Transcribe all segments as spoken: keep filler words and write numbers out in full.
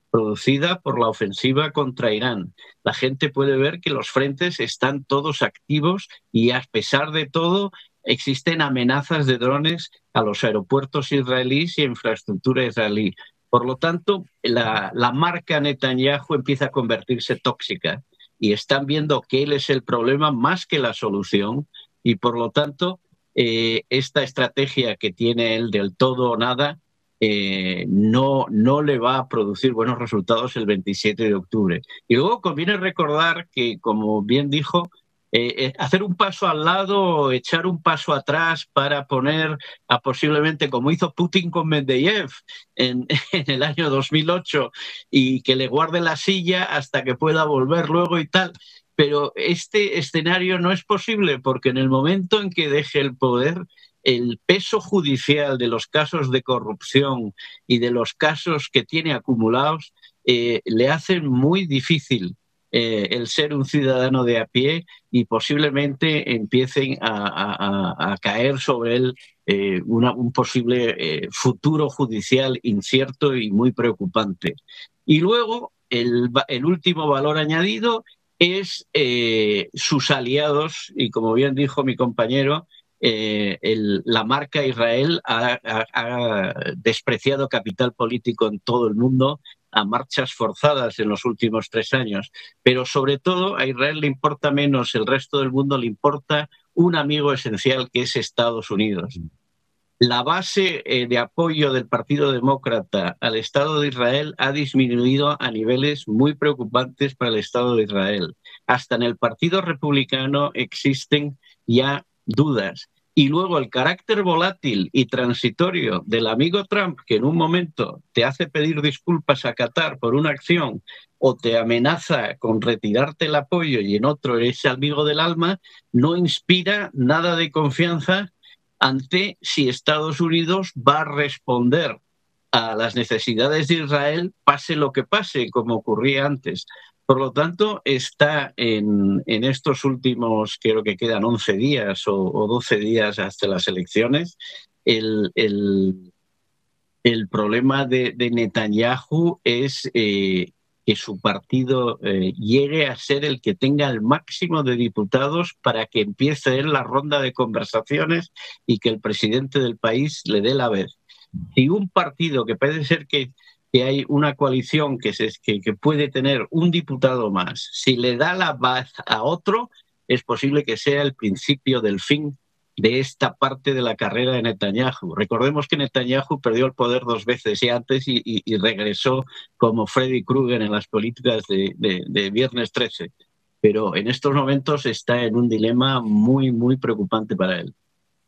producida por la ofensiva contra Irán. La gente puede ver que los frentes están todos activos y, a pesar de todo, existen amenazas de drones a los aeropuertos israelíes y a infraestructura israelí. Por lo tanto, la, la marca Netanyahu empieza a convertirse tóxica y están viendo que él es el problema más que la solución, y por lo tanto eh, esta estrategia que tiene él del todo o nada eh, no, no le va a producir buenos resultados el veintisiete de octubre. Y luego conviene recordar que, como bien dijo, eh, eh, hacer un paso al lado, echar un paso atrás para poner a posiblemente, como hizo Putin con Medvedev en, en el año dos mil ocho, y que le guarde la silla hasta que pueda volver luego y tal. Pero este escenario no es posible, porque en el momento en que deje el poder, el peso judicial de los casos de corrupción y de los casos que tiene acumulados eh, le hacen muy difícil eh, el ser un ciudadano de a pie, y posiblemente empiecen a, a, a caer sobre él eh, una, un posible eh, futuro judicial incierto y muy preocupante. Y luego el, el último valor añadido es eh, sus aliados, y como bien dijo mi compañero, eh, el, la marca Israel ha, ha, ha despreciado capital político en todo el mundo a marchas forzadas en los últimos tres años. Pero sobre todo a Israel le importa menos el resto del mundo, le importa un amigo esencial que es Estados Unidos. La base eh, de apoyo del Partido Demócrata al Estado de Israel ha disminuido a niveles muy preocupantes para el Estado de Israel. Hasta en el Partido Republicano existen ya dudas. Y luego el carácter volátil y transitorio del amigo Trump, que en un momento te hace pedir disculpas a Qatar por una acción o te amenaza con retirarte el apoyo, y en otro eres amigo del alma, no inspira nada de confianza ante si Estados Unidos va a responder a las necesidades de Israel, pase lo que pase, como ocurría antes. Por lo tanto, está en, en estos últimos, creo que quedan once días o, o doce días hasta las elecciones, el, el, el problema de, de Netanyahu es eh, que su partido eh, llegue a ser el que tenga el máximo de diputados para que empiece él la ronda de conversaciones y que el presidente del país le dé la vez. Si un partido, que puede ser que, que hay una coalición que, se, que, que puede tener un diputado más, si le da la vez a otro, es posible que sea el principio del fin de esta parte de la carrera de Netanyahu. Recordemos que Netanyahu perdió el poder dos veces y antes y, y, y regresó como Freddy Krueger en las políticas de, de, de Viernes trece. Pero en estos momentos está en un dilema muy, muy preocupante para él.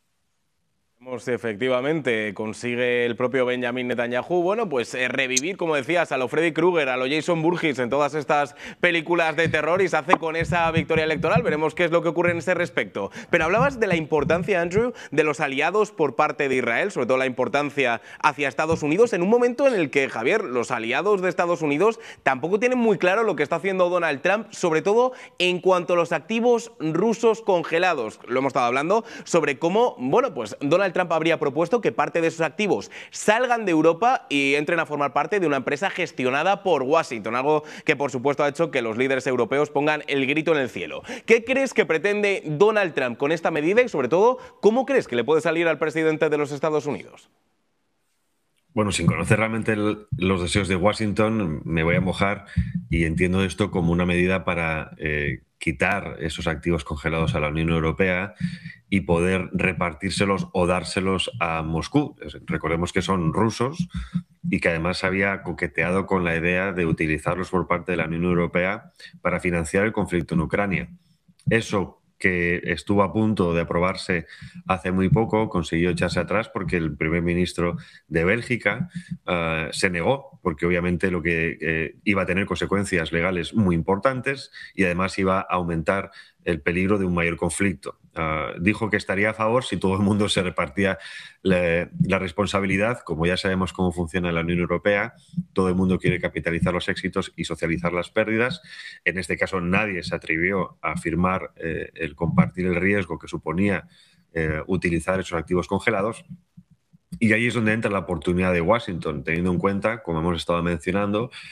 Efectivamente, consigue el propio Benjamin Netanyahu, bueno, pues eh, revivir, como decías, a lo Freddy Krueger, a lo Jason Voorhees en todas estas películas de terror, y se hace con esa victoria electoral. Veremos qué es lo que ocurre en ese respecto. Pero hablabas de la importancia, Andrew, de los aliados por parte de Israel, sobre todo la importancia hacia Estados Unidos, en un momento en el que, Javier, los aliados de Estados Unidos tampoco tienen muy claro lo que está haciendo Donald Trump, sobre todo en cuanto a los activos rusos congelados. Lo hemos estado hablando sobre cómo, bueno, pues Donald Trump habría propuesto que parte de esos activos salgan de Europa y entren a formar parte de una empresa gestionada por Washington, algo que por supuesto ha hecho que los líderes europeos pongan el grito en el cielo. ¿Qué crees que pretende Donald Trump con esta medida y, sobre todo, cómo crees que le puede salir al presidente de los Estados Unidos? Bueno, sin conocer realmente el, los deseos de Washington, me voy a mojar y entiendo esto como una medida para eh, quitar esos activos congelados a la Unión Europea y poder repartírselos o dárselos a Moscú. Recordemos que son rusos y que además había coqueteado con la idea de utilizarlos por parte de la Unión Europea para financiar el conflicto en Ucrania. Eso, que estuvo a punto de aprobarse hace muy poco, consiguió echarse atrás porque el primer ministro de Bélgica uh, se negó, porque obviamente lo que eh, iba a tener consecuencias legales muy importantes y además iba a aumentar el peligro de un mayor conflicto. Uh, dijo que estaría a favor si todo el mundo se repartía la, la responsabilidad. Como ya sabemos cómo funciona la Unión Europea, todo el mundo quiere capitalizar los éxitos y socializar las pérdidas. En este caso nadie se atrevió a firmar eh, el compartir el riesgo que suponía eh, utilizar esos activos congelados. Y ahí es donde entra la oportunidad de Washington, teniendo en cuenta, como hemos estado mencionando,